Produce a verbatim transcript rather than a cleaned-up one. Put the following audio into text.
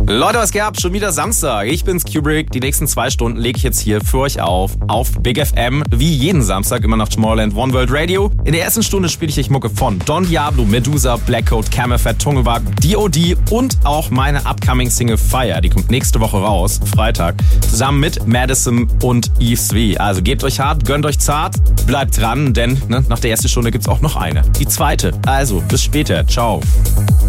Leute, was geht ab? Schon wieder Samstag. Ich bin's, Kubrick. Die nächsten zwei Stunden lege ich jetzt hier für euch auf, auf Big F M, wie jeden Samstag, immer nach Tomorrowland One World Radio. In der ersten Stunde spiele ich euch Mucke von Don Diablo, Medusa, Blackcoat, Camelphat, Tungewag, D O D und auch meine upcoming Single Fire. Die kommt nächste Woche raus, Freitag, zusammen mit Madison und Yves V. Also gebt euch hart, gönnt euch zart, bleibt dran, denn ne, nach der ersten Stunde gibt's auch noch eine. Die zweite. Also, bis später. Ciao.